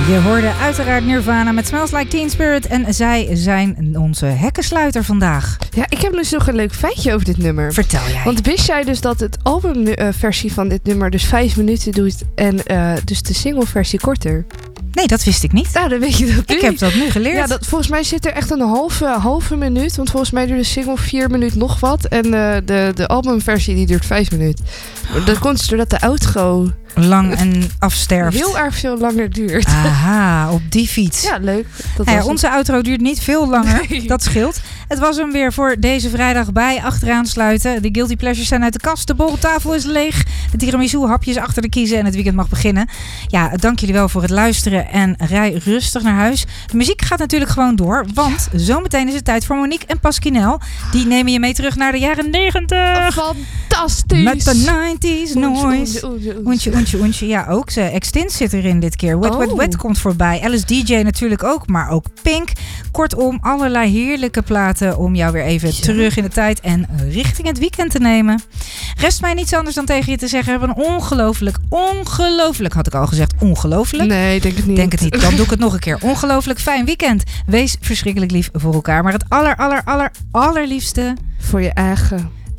Je hoorde uiteraard Nirvana met Smells Like Teen Spirit en zij zijn onze hekkensluiter vandaag. Ja, ik heb dus nog een leuk feitje over dit nummer. Vertel jij. Want wist jij dus dat het albumversie van dit nummer dus 5 minuten doet en dus de singleversie korter? Nee, dat wist ik niet. Nou, dan weet je dat nu. Ik heb dat nu geleerd. Ja, volgens mij zit er echt een halve minuut. Want volgens mij duurt de single 4 minuten nog wat. En de albumversie die duurt 5 minuten. Dat komt dus doordat de outro lang en afsterft. Heel erg veel langer duurt. Aha, op die fiets. Ja, leuk. Onze outro duurt niet veel langer. Nee. Dat scheelt. Het was hem weer voor deze vrijdag bij Achteraan Sluiten. De Guilty Pleasures zijn uit de kast. De borreltafel is leeg. De tiramisu hapjes achter de kiezen en het weekend mag beginnen. Ja, dank jullie wel voor het luisteren en rij rustig naar huis. De muziek gaat natuurlijk gewoon door, want zometeen is het tijd voor Monique en Pasquinel. Die nemen je mee terug naar de jaren 90. Fantastisch. Met de 90s noise. Oentje. Ja, ook. Extint zit erin dit keer. Wet komt voorbij. Alice DJ natuurlijk ook, maar ook Pink. Kortom, allerlei heerlijke platen om jou weer even terug in de tijd en richting het weekend te nemen. Rest mij niets anders dan tegen je te zeggen. We hebben een ongelooflijk, had ik al gezegd, ongelooflijk. Nee, denk het niet. Denk het niet. Dan doe ik het nog een keer. Ongelooflijk fijn weekend. Wees verschrikkelijk lief voor elkaar. Maar het allerliefste voor je eigen.